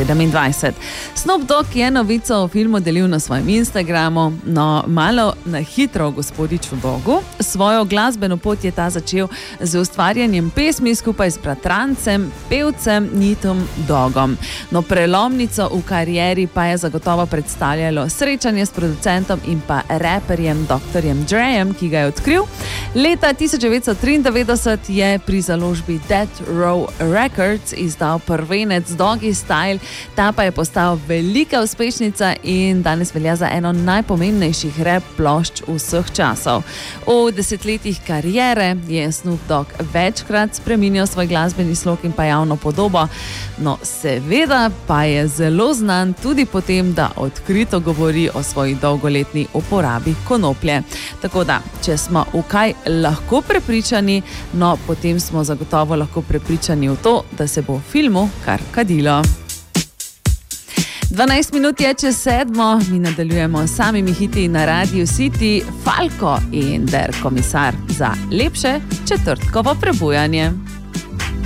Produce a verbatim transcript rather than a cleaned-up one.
sedemindvajset. Snoop Dogg je novico o filmu delil na svojem Instagramu, no malo na hitro o gospodiču Doggu. Svojo glasbeno pot je ta začel z ustvarjanjem pesmi skupaj z bratrancem, pevcem Nitom Doggom. No, prelomnico v karieri pa je zagotovo predstavljalo srečanje s producentom in pa raperjem doktorjem Drejem, ki ga je odkril. Leta tisoč devetsto triindevetdeset je pri založbi Death Row Records izdal prvenec Doggy Style, ta pa je postal velika uspešnica in danes velja za eno najpomembnejših rap plošč vseh časov. V desetletjih kariere je Snoop Dogg večkrat spreminjal svoj glasbeni slog in pa javno podobo, no seveda pa je zelo znan tudi po tem, da odkrito govori o svoji dolgoletni uporabi konoplje. Tako da, če smo v kaj lahko prepričani, no potem smo zagotovo lahko prepričani v to, da se bo v filmu kar kadilo. dvanajst minut je čez sedmo, mi nadaljujemo s samimi hiti na Radiu City, Falco in Der Komisar za lepše četrtkovo prebujanje.